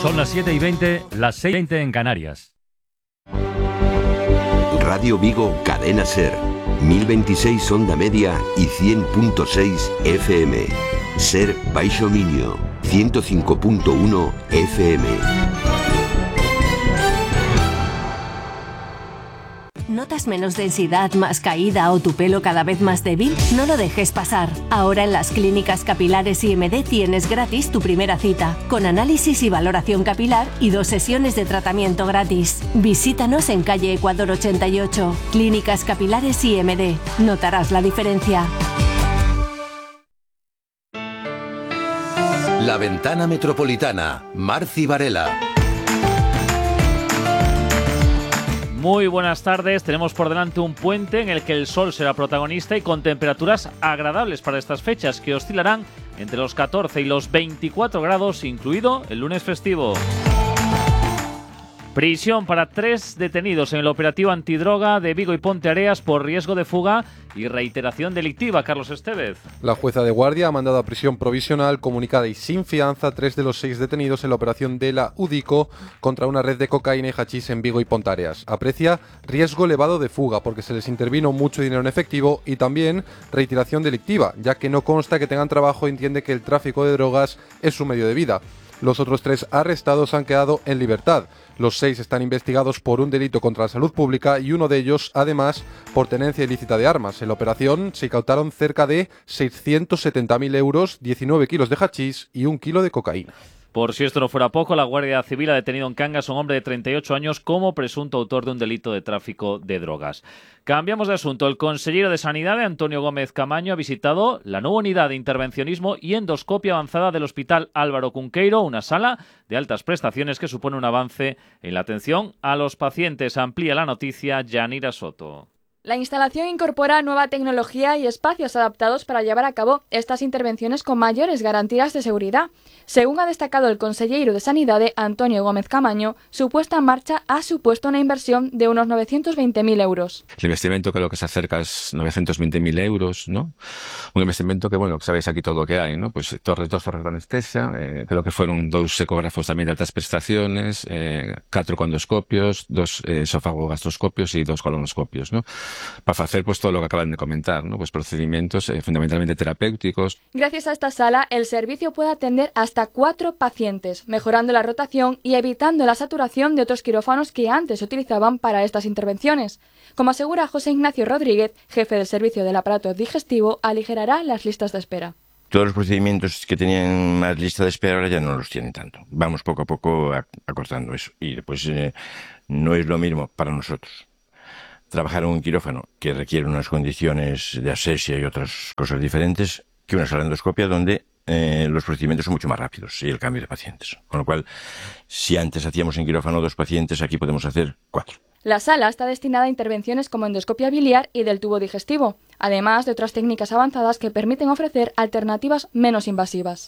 Son las 7:20, las 6:20 en Canarias. Radio Vigo, Cadena Ser, 1026 onda media y 100.6 FM. Ser Baixo Miño, 105.1 FM. ¿Notas menos densidad, más caída o tu pelo cada vez más débil? No lo dejes pasar. Ahora en las clínicas capilares IMD tienes gratis tu primera cita, con análisis y valoración capilar y 2 sesiones de tratamiento gratis. Visítanos en calle Ecuador 88. Clínicas capilares IMD. Notarás la diferencia. La Ventana Metropolitana, Marci Varela. Muy buenas tardes, tenemos por delante un puente en el que el sol será protagonista y con temperaturas agradables para estas fechas que oscilarán entre los 14 y los 24 grados, incluido el lunes festivo. Prisión para 3 detenidos en el operativo antidroga de Vigo y Ponteareas por riesgo de fuga y reiteración delictiva. Carlos Estevez. La jueza de guardia ha mandado a prisión provisional, comunicada y sin fianza 3 de los 6 detenidos en la operación de la UDICO contra una red de cocaína y hachís en Vigo y Ponteareas. Aprecia riesgo elevado de fuga porque se les intervino mucho dinero en efectivo y también reiteración delictiva, ya que no consta que tengan trabajo y entiende que el tráfico de drogas es su medio de vida. Los otros 3 arrestados han quedado en libertad. Los 6 están investigados por un delito contra la salud pública y uno de ellos, además, por tenencia ilícita de armas. En la operación se incautaron cerca de 670.000 euros, 19 kilos de hachís y 1 kilo de cocaína. Por si esto no fuera poco, la Guardia Civil ha detenido en Cangas a un hombre de 38 años como presunto autor de un delito de tráfico de drogas. Cambiamos de asunto. El consejero de Sanidad, Antonio Gómez Camaño, ha visitado la nueva unidad de intervencionismo y endoscopia avanzada del Hospital Álvaro Cunqueiro, una sala de altas prestaciones que supone un avance en la atención a los pacientes. Amplía la noticia Yanira Soto. La instalación incorpora nueva tecnología y espacios adaptados para llevar a cabo estas intervenciones con mayores garantías de seguridad. Según ha destacado el consejero de Sanidade, Antonio Gómez Camaño, su puesta en marcha ha supuesto una inversión de unos 920.000 euros. El investimento que lo que se acerca es 920.000 euros, ¿no? Un investimento que, bueno, sabéis aquí todo lo que hay, ¿no? Pues dos torres de anestesia, creo que fueron 2 ecógrafos también de altas prestaciones, 4 endoscopios, 2 esofagogastroscopios y 2 colonoscopios, ¿no? Para hacer pues todo lo que acaban de comentar, ¿no? Pues procedimientos fundamentalmente terapéuticos. Gracias a esta sala, el servicio puede atender hasta 4 pacientes, mejorando la rotación y evitando la saturación de otros quirófanos que antes se utilizaban para estas intervenciones. Como asegura José Ignacio Rodríguez, jefe del servicio del aparato digestivo, aligerará las listas de espera. Todos los procedimientos que tenían más lista de espera ahora ya no los tienen tanto. Vamos poco a poco acortando eso. Y después no es lo mismo para nosotros trabajar en un quirófano que requiere unas condiciones de asepsia y otras cosas diferentes que una sala de endoscopia donde los procedimientos son mucho más rápidos y el cambio de pacientes. Con lo cual, si antes hacíamos en quirófano 2 pacientes, aquí podemos hacer 4. La sala está destinada a intervenciones como endoscopia biliar y del tubo digestivo, además de otras técnicas avanzadas que permiten ofrecer alternativas menos invasivas.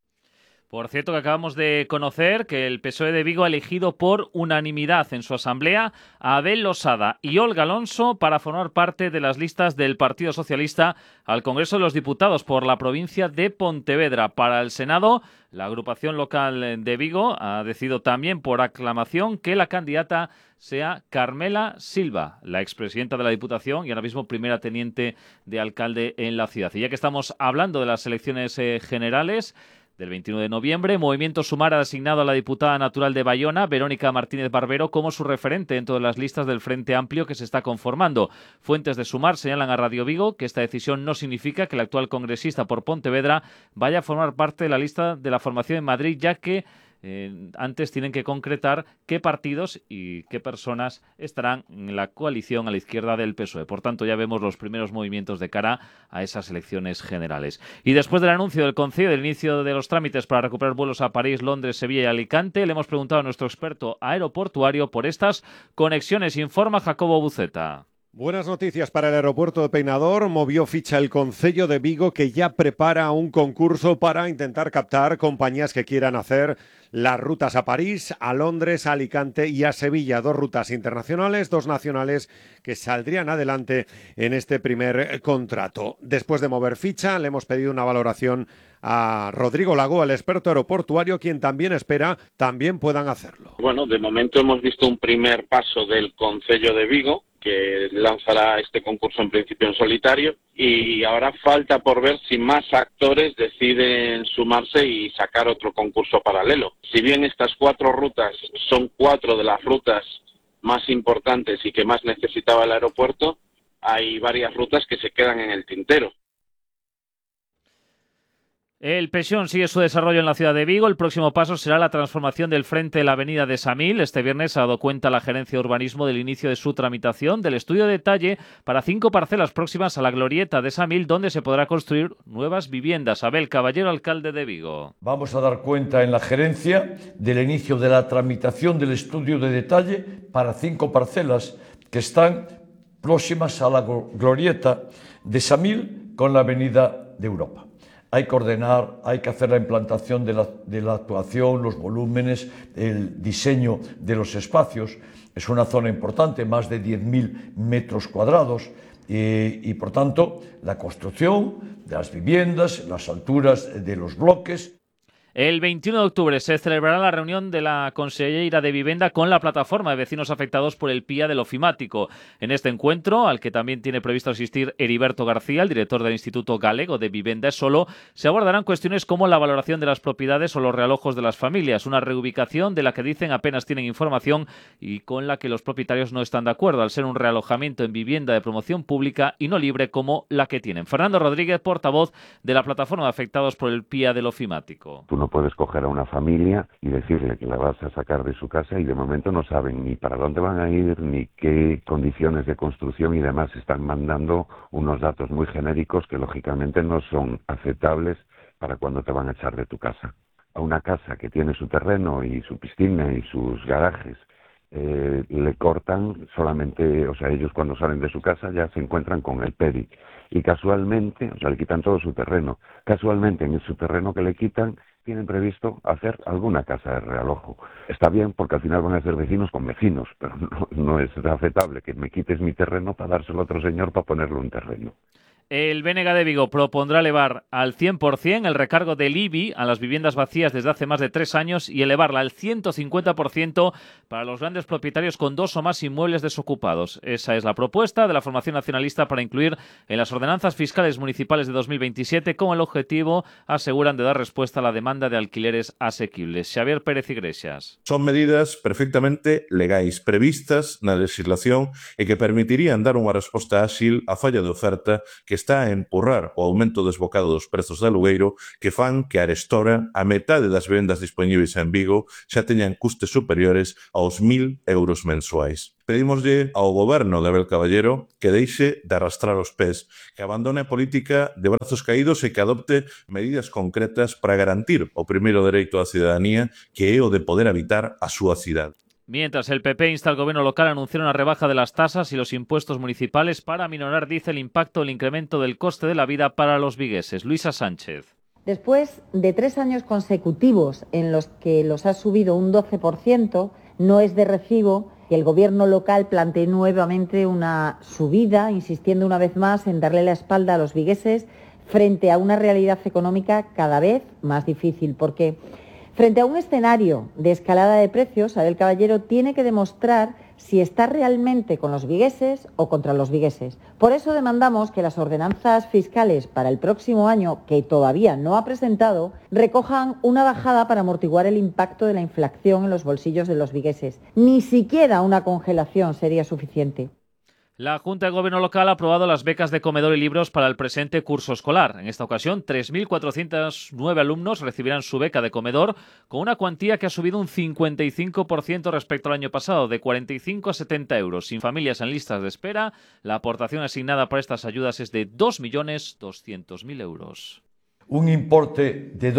Por cierto, que acabamos de conocer que el PSOE de Vigo ha elegido por unanimidad en su asamblea a Abel Losada y Olga Alonso para formar parte de las listas del Partido Socialista al Congreso de los Diputados por la provincia de Pontevedra. Para el Senado, la agrupación local de Vigo ha decidido también por aclamación que la candidata sea Carmela Silva, la expresidenta de la Diputación y ahora mismo primera teniente de alcalde en la ciudad. Y ya que estamos hablando de las elecciones generales del 21 de noviembre, Movimiento Sumar ha designado a la diputada natural de Bayona, Verónica Martínez Barbero, como su referente dentro de las listas del Frente Amplio que se está conformando. Fuentes de Sumar señalan a Radio Vigo que esta decisión no significa que el actual congresista por Pontevedra vaya a formar parte de la lista de la formación en Madrid, ya que antes tienen que concretar qué partidos y qué personas estarán en la coalición a la izquierda del PSOE. Por tanto, ya vemos los primeros movimientos de cara a esas elecciones generales. Y después del anuncio del Concello del inicio de los trámites para recuperar vuelos a París, Londres, Sevilla y Alicante, le hemos preguntado a nuestro experto aeroportuario por estas conexiones. Informa Jacobo Buceta. Buenas noticias para el aeropuerto de Peinador. Movió ficha el Concello de Vigo, que ya prepara un concurso para intentar captar compañías que quieran hacer las rutas a París, a Londres, a Alicante y a Sevilla. 2 rutas internacionales, 2 nacionales que saldrían adelante en este primer contrato. Después de mover ficha, le hemos pedido una valoración a Rodrigo Lago, el experto aeroportuario, quien también espera también puedan hacerlo. Bueno, de momento hemos visto un primer paso del Concello de Vigo, que lanzará este concurso en principio en solitario, y ahora falta por ver si más actores deciden sumarse y sacar otro concurso paralelo. Si bien estas 4 rutas son 4 de las rutas más importantes y que más necesitaba el aeropuerto, hay varias rutas que se quedan en el tintero. El Peugeot sigue su desarrollo en la ciudad de Vigo. El próximo paso será la transformación del frente de la avenida de Samil. Este viernes ha dado cuenta la Gerencia de Urbanismo del inicio de su tramitación del estudio de detalle para 5 parcelas próximas a la glorieta de Samil, donde se podrá construir nuevas viviendas. Abel Caballero, alcalde de Vigo. Vamos a dar cuenta en la Gerencia del inicio de la tramitación del estudio de detalle para 5 parcelas que están próximas a la glorieta de Samil con la avenida de Europa. Hay que ordenar, hay que hacer la implantación de la actuación, los volúmenes, el diseño de los espacios. Es una zona importante, más de 10.000 metros cuadrados y, por tanto, la construcción de las viviendas, las alturas de los bloques. El 21 de octubre se celebrará la reunión de la Conselleira de Vivienda con la plataforma de vecinos afectados por el PIA del ofimático. En este encuentro, al que también tiene previsto asistir Heriberto García, el director del Instituto Galego de Vivienda Solo, se abordarán cuestiones como la valoración de las propiedades o los realojos de las familias, una reubicación de la que dicen apenas tienen información y con la que los propietarios no están de acuerdo, al ser un realojamiento en vivienda de promoción pública y no libre como la que tienen. Fernando Rodríguez, portavoz de la plataforma de afectados por el PIA del ofimático. No puedes coger a una familia y decirle que la vas a sacar de su casa y de momento no saben ni para dónde van a ir, ni qué condiciones de construcción y demás. Están mandando unos datos muy genéricos que lógicamente no son aceptables para cuando te van a echar de tu casa. A una casa que tiene su terreno y su piscina y sus garajes, le cortan solamente, o sea, ellos cuando salen de su casa ya se encuentran con el PERI y casualmente, o sea, le quitan todo su terreno. Casualmente en su terreno que le quitan tienen previsto hacer alguna casa de realojo. Está bien porque al final van a ser vecinos con vecinos, pero no es aceptable que me quites mi terreno para dárselo a otro señor para ponerle un terreno. El BNG de Vigo propondrá elevar al 100% el recargo del IBI a las viviendas vacías desde hace más de 3 años y elevarla al 150% para los grandes propietarios con 2 o más inmuebles desocupados. Esa es la propuesta de la Formación Nacionalista para incluir en las ordenanzas fiscales municipales de 2027 con el objetivo, aseguran, de dar respuesta a la demanda de alquileres asequibles. Xavier Pérez Iglesias. Son medidas perfectamente legais, previstas na legislación e que permitirían dar unha resposta áxil á falla de oferta que está a empurrar o aumento desbocado dos prezos de alugueiro que fan que arestora a metade das vivendas dispoñíveis en Vigo xa teñan custes superiores aos 1.000 euros mensuais. Pedímoslle ao goberno de Abel Caballero que deixe de arrastrar os pés, que abandone a política de brazos caídos e que adopte medidas concretas para garantir o primeiro dereito á cidadanía, que é o de poder habitar a súa cidade. Mientras, el PP insta al gobierno local a anunciar una rebaja de las tasas y los impuestos municipales para aminorar, dice, el impacto del incremento del coste de la vida para los vigueses. Luisa Sánchez. Después de 3 años consecutivos en los que los ha subido un 12%, no es de recibo que el gobierno local plantee nuevamente una subida, insistiendo una vez más en darle la espalda a los vigueses frente a una realidad económica cada vez más difícil, porque frente a un escenario de escalada de precios, Abel Caballero tiene que demostrar si está realmente con los vigueses o contra los vigueses. Por eso demandamos que las ordenanzas fiscales para el próximo año, que todavía no ha presentado, recojan una bajada para amortiguar el impacto de la inflación en los bolsillos de los vigueses. Ni siquiera una congelación sería suficiente. La Junta de Gobierno local ha aprobado las becas de comedor y libros para el presente curso escolar. En esta ocasión, 3.409 alumnos recibirán su beca de comedor con una cuantía que ha subido un 55% respecto al año pasado, de 45 a 70 euros. Sin familias en listas de espera, la aportación asignada para estas ayudas es de 2.200.000 euros. Un importe de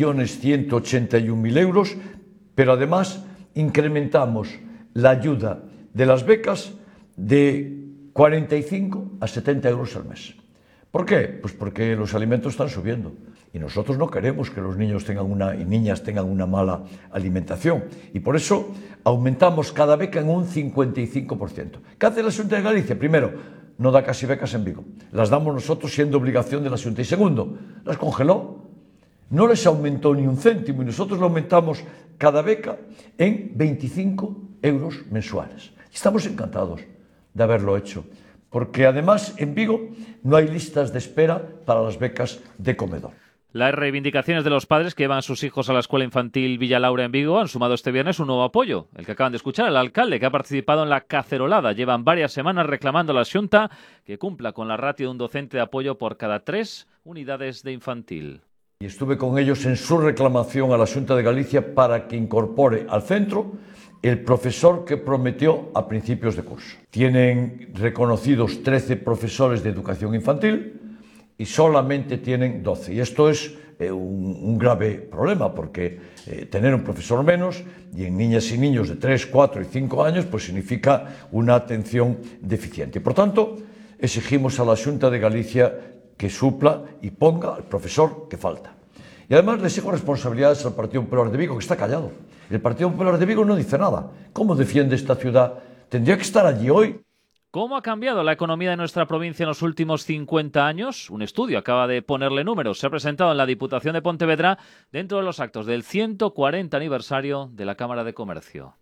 2.181.000 euros, pero además incrementamos la ayuda de las becas de 45 a 70 euros al mes. ¿Por qué? Pues porque los alimentos están subiendo y nosotros no queremos que los niños y niñas tengan una mala alimentación y por eso aumentamos cada beca en un 55%. ¿Qué hace la Xunta de Galicia? Primero, no da casi becas en Vigo. Las damos nosotros siendo obligación de la Xunta. Y segundo, las congeló. No les aumentó ni un céntimo y nosotros lo aumentamos cada beca en 25 euros mensuales. Estamos encantados de haberlo hecho, porque además en Vigo no hay listas de espera para las becas de comedor. Las reivindicaciones de los padres que llevan a sus hijos a la escuela infantil Villa Laura en Vigo han sumado este viernes un nuevo apoyo, el que acaban de escuchar, el alcalde que ha participado en la cacerolada. Llevan varias semanas reclamando a la Xunta que cumpla con la ratio de un docente de apoyo por cada 3 unidades de infantil. Y estuve con ellos en su reclamación a la Xunta de Galicia para que incorpore al centro el profesor que prometió a principios de curso. Tienen reconocidos 13 profesores de educación infantil y solamente tienen 12. Y esto es un grave problema porque tener un profesor menos y en niñas y niños de 3, 4 y 5 años pues significa una atención deficiente. Por tanto, exigimos a la Xunta de Galicia que supla y ponga al profesor que falta. Y además le exijo responsabilidades al Partido Popular de Vigo, que está callado. El Partido Popular de Vigo no dice nada. ¿Cómo defiende esta ciudad? Tendría que estar allí hoy. ¿Cómo ha cambiado la economía de nuestra provincia en los últimos 50 años? Un estudio acaba de ponerle números. Se ha presentado en la Diputación de Pontevedra dentro de los actos del 140 aniversario de la Cámara de Comercio.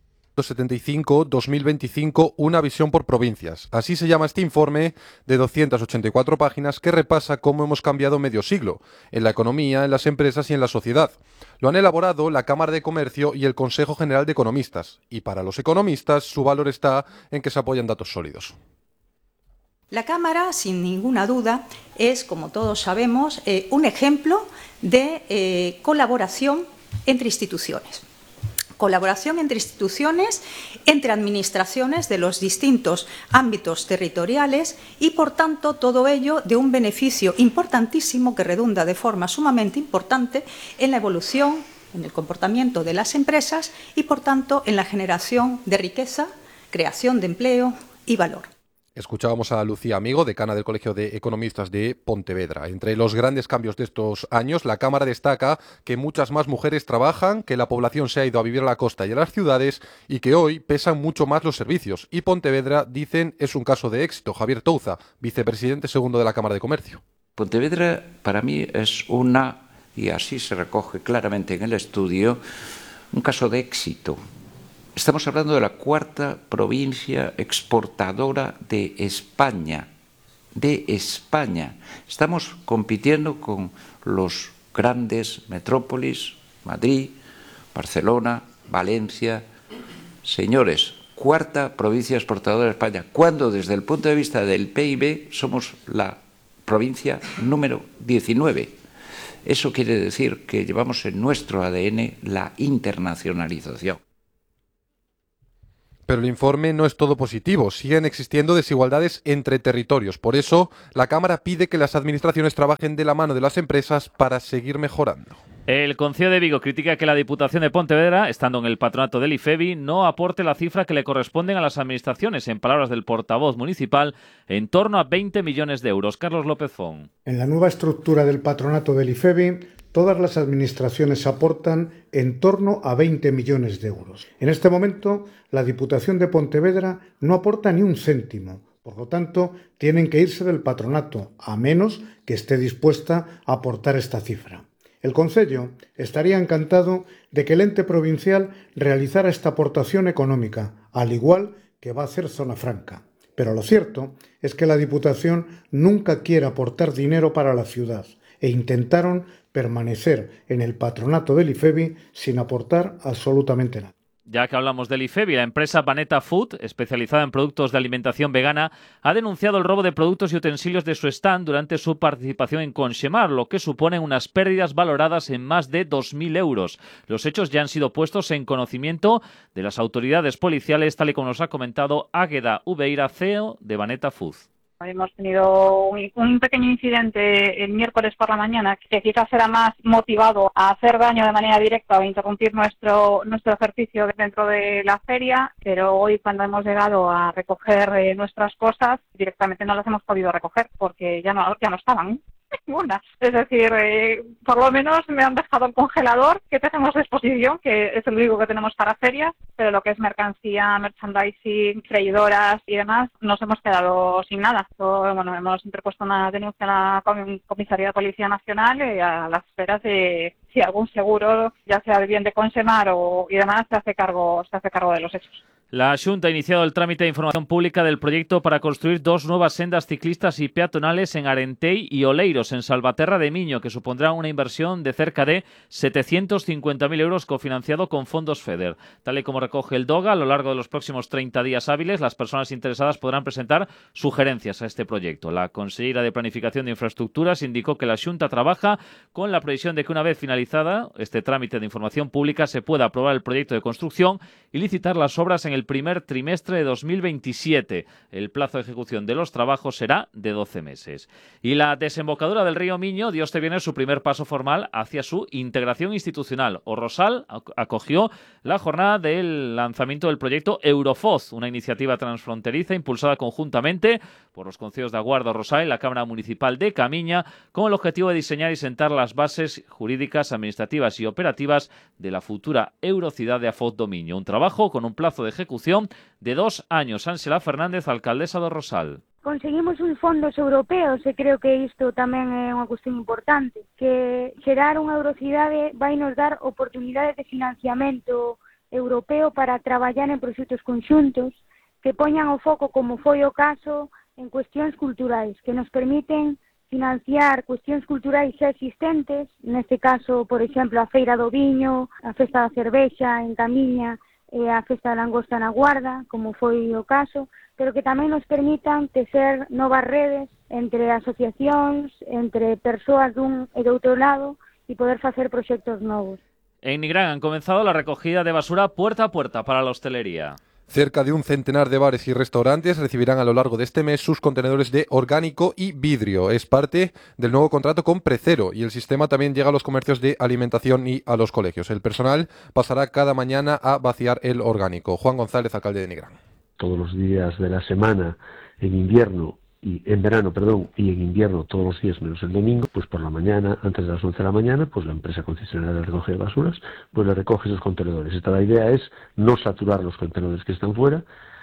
75-2025, una visión por provincias. Así se llama este informe de 284 páginas que repasa cómo hemos cambiado medio siglo en la economía, en las empresas y en la sociedad. Lo han elaborado la Cámara de Comercio y el Consejo General de Economistas. Y para los economistas su valor está en que se apoyan datos sólidos. La Cámara, sin ninguna duda, es, como todos sabemos, un ejemplo de colaboración entre instituciones. Colaboración entre instituciones, entre administraciones de los distintos ámbitos territoriales y, por tanto, todo ello de un beneficio importantísimo que redunda de forma sumamente importante en la evolución, en el comportamiento de las empresas y, por tanto, en la generación de riqueza, creación de empleo y valor. Escuchábamos a Lucía Amigo, decana del Colegio de Economistas de Pontevedra. Entre los grandes cambios de estos años, la Cámara destaca que muchas más mujeres trabajan, que la población se ha ido a vivir a la costa y a las ciudades y que hoy pesan mucho más los servicios. Y Pontevedra, dicen, es un caso de éxito. Javier Touza, vicepresidente segundo de la Cámara de Comercio. Pontevedra para mí es y así se recoge claramente en el estudio, un caso de éxito. Estamos hablando de la cuarta provincia exportadora de España. Estamos compitiendo con los grandes metrópolis, Madrid, Barcelona, Valencia. Señores, cuarta provincia exportadora de España, cuando desde el punto de vista del PIB somos la provincia número 19. Eso quiere decir que llevamos en nuestro ADN la internacionalización. Pero el informe no es todo positivo. Siguen existiendo desigualdades entre territorios. Por eso, la Cámara pide que las administraciones trabajen de la mano de las empresas para seguir mejorando. El Concello de Vigo critica que la Diputación de Pontevedra, estando en el patronato del IFEBI, no aporte la cifra que le corresponden a las administraciones, en palabras del portavoz municipal, en torno a 20 millones de euros. Carlos López Font. En la nueva estructura del patronato del IFEBI, todas las administraciones aportan en torno a 20 millones de euros. En este momento, la Diputación de Pontevedra no aporta ni un céntimo. Por lo tanto, tienen que irse del patronato, a menos que esté dispuesta a aportar esta cifra. El Concello estaría encantado de que el ente provincial realizara esta aportación económica, al igual que va a hacer Zona Franca. Pero lo cierto es que la Diputación nunca quiere aportar dinero para la ciudad e intentaron permanecer en el patronato del IFEBI sin aportar absolutamente nada. Ya que hablamos del IFEBI, la empresa Vaneta Food, especializada en productos de alimentación vegana, ha denunciado el robo de productos y utensilios de su stand durante su participación en Conxemar, lo que supone unas pérdidas valoradas en más de 2.000 euros. Los hechos ya han sido puestos en conocimiento de las autoridades policiales, tal y como nos ha comentado Águeda Ubeira, CEO de Vaneta Food. Hemos tenido un pequeño incidente el miércoles por la mañana que quizás era más motivado a hacer daño de manera directa o interrumpir nuestro ejercicio dentro de la feria, pero hoy cuando hemos llegado a recoger nuestras cosas, directamente no las hemos podido recoger porque ya no estaban. Ninguna. Es decir, por lo menos me han dejado el congelador que tenemos de exposición, que es el único que tenemos para ferias, pero lo que es mercancía, merchandising, freidoras y demás, nos hemos quedado sin nada. Hemos interpuesto una denuncia a la Comisaría de Policía Nacional a las esperas de si algún seguro, ya sea de bien de Consemar y demás, se hace cargo de los hechos. La Xunta ha iniciado el trámite de información pública del proyecto para construir 2 nuevas sendas ciclistas y peatonales en Arentei y Oleiros, en Salvaterra de Miño, que supondrá una inversión de cerca de 750.000 euros cofinanciado con fondos FEDER. Tal y como recoge el DOGA, a lo largo de los próximos 30 días hábiles, las personas interesadas podrán presentar sugerencias a este proyecto. La consellera de Planificación de Infraestructuras indicó que la Xunta trabaja con la previsión de que una vez finalizada este trámite de información pública se pueda aprobar el proyecto de construcción y licitar las obras en el primer trimestre de 2027. El plazo de ejecución de los trabajos será de 12 meses. Y la desembocadura del río Miño dio este viernes su primer paso formal hacia su integración institucional. Orrosal acogió la jornada del lanzamiento del proyecto Eurofoz, una iniciativa transfronteriza impulsada conjuntamente por los concellos de Aguardo, Orrosal y la Cámara Municipal de Camiña, con el objetivo de diseñar y sentar las bases jurídicas, administrativas y operativas de la futura Eurocidad de Afoz do Miño. Un trabajo con un plazo de ejecución de 2 años. Ángela Fernández, alcaldesa de Rosal. Conseguimos uns fondos europeos e creo que isto tamén é unha cuestión importante, que xerar unha Eurocidade vai nos dar oportunidades de financiamento europeo para traballar en proxectos conxuntos que poñan o foco, como foi o caso, en cuestións culturais, que nos permiten financiar cuestións culturais xa existentes, neste caso, por exemplo, a Feira do Viño, a Festa da Cervexa en Camiña, e a Festa da Langosta na Guarda, como foi o caso, pero que tamén nos permitan tecer novas redes entre asociacións, entre persoas dun e do outro lado e poder facer proxectos novos. En Nigrán han comenzado la recogida de basura puerta a puerta para la hostelería. Cerca de un centenar de bares y restaurantes recibirán a lo largo de este mes sus contenedores de orgánico y vidrio. Es parte del nuevo contrato con Precero y el sistema también llega a los comercios de alimentación y a los colegios. El personal pasará cada mañana a vaciar el orgánico. Juan González, alcalde de Nigrán. Todos los días de la semana, en invierno y en verano, y en invierno todos los días menos el domingo, pues por la mañana, antes de las 11 de la mañana, pues la empresa concesionaria de recogida de basuras, pues le recoge esos contenedores. La idea es no saturar los contenedores que están fuera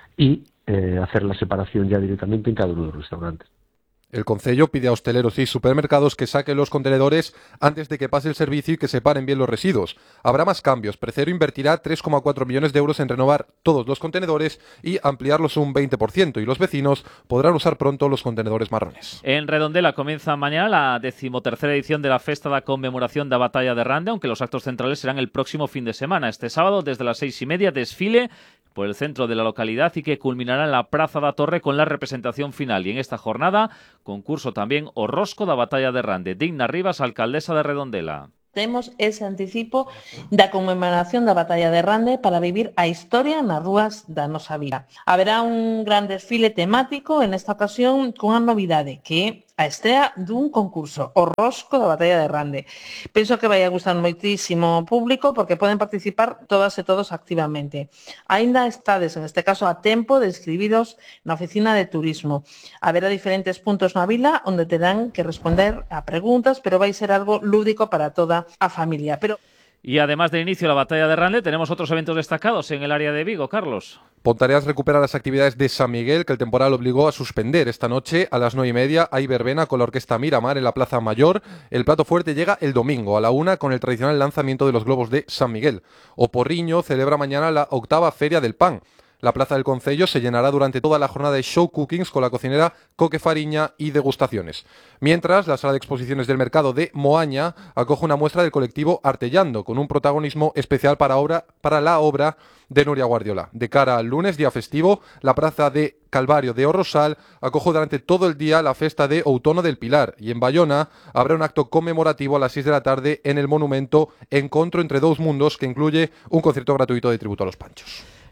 y hacer la separación ya directamente en cada uno de los restaurantes. El concello pide a hosteleros y supermercados que saquen los contenedores antes de que pase el servicio y que separen bien los residuos. Habrá más cambios. Precero invertirá 3,4 millones de euros en renovar todos los contenedores y ampliarlos un 20%, y los vecinos podrán usar pronto los contenedores marrones. En Redondela comienza mañana la 13ª edición de la Festa da Conmemoración da Batalla de Rande, aunque los actos centrales serán el próximo fin de semana. Este sábado, desde las 6:30, desfile por el centro de la localidad y que culminará en la Praza da Torre con la representación final. Y en esta jornada, concurso también o Rosco da Batalla de Rande. Digna Rivas, alcaldesa de Redondela. Temos ese anticipo da conmemoración da Batalla de Rande para vivir a historia nas rúas da nosa vila. Haberá un gran desfile temático en esta ocasión cunha novidade que é a estrea dun concurso, o Rosco da Batalla de Rande. Penso que vai a gustar moitísimo ao público porque poden participar todas e todos activamente. Aínda estades, en este caso, a tempo de inscribiros na oficina de turismo. Haberá diferentes puntos na vila onde terán que responder a preguntas, pero vai ser algo lúdico para toda a familia. Y además del inicio de la Batalla de Rande, tenemos otros eventos destacados en el área de Vigo, Carlos. Pontareas recupera las actividades de San Miguel, que el temporal obligó a suspender. Esta noche, a las 9:30, hay verbena con la orquesta Miramar en la Plaza Mayor. El plato fuerte llega el domingo, a la 1, con el tradicional lanzamiento de los globos de San Miguel. O Porriño celebra mañana la 8ª Feria del Pan. La plaza del Concello se llenará durante toda la jornada de show cookings con la cocinera Coque Fariña y degustaciones. Mientras, la sala de exposiciones del mercado de Moaña acoge una muestra del colectivo Artellando, con un protagonismo especial para la obra de Nuria Guardiola. De cara al lunes, día festivo, la plaza de Calvario de Orrosal acoge durante todo el día la festa de Outono del Pilar, y en Bayona habrá un acto conmemorativo a las 6 de la tarde en el monumento Encontro entre Dous Mundos, que incluye un concierto gratuito de tributo a los Panchos.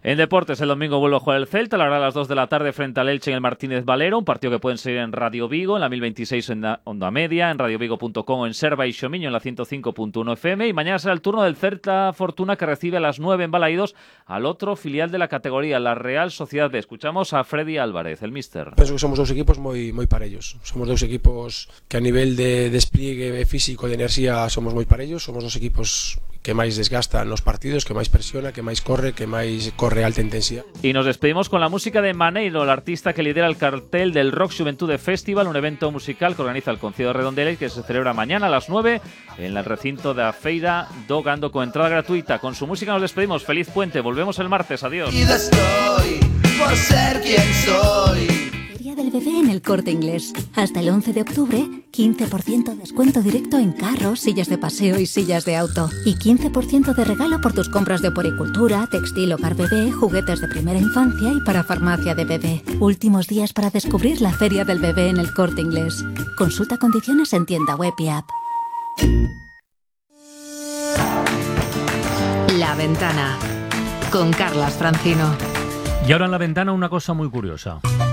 En deportes, el domingo vuelve a jugar el Celta, lo hará a las 2 de la tarde frente al Elche en el Martínez Valero, un partido que pueden seguir en Radio Vigo, en la 1026 en Onda Media, en radiovigo.com o en Ser Baixo Miño en la 105.1 FM. Y mañana será el turno del Celta Fortuna, que recibe a las 9 en Balaídos al otro filial de la categoría, la Real Sociedad B. Escuchamos a Freddy Álvarez, el míster. Penso que somos dous equipos moi parellos. Somos dous equipos que a nivel de despliegue físico e de enerxía somos moi parellos. Somos dos equipos que máis desgasta nos partidos, que máis presiona, que máis corre a alta intensidad. Y nos despedimos con la música de Maneiro, el artista que lidera el cartel del Rock Xuventude Festival, un evento musical que organiza el Concello de Redondela y que se celebra mañana a las 9 en el recinto da Feira do Gando con entrada gratuita. Con su música nos despedimos. Feliz puente. Volvemos el martes. Adiós. Y estoy por ser quien soy. Feria del Bebé en el Corte Inglés. Hasta el 11 de octubre, 15% descuento directo en carros, sillas de paseo y sillas de auto. Y 15% de regalo por tus compras de oporicultura, textil, hogar bebé, juguetes de primera infancia y para farmacia de bebé. Últimos días para descubrir la Feria del Bebé en el Corte Inglés. Consulta condiciones en tienda web y app. La Ventana con Carlas Francino. Y ahora en La Ventana una cosa muy curiosa.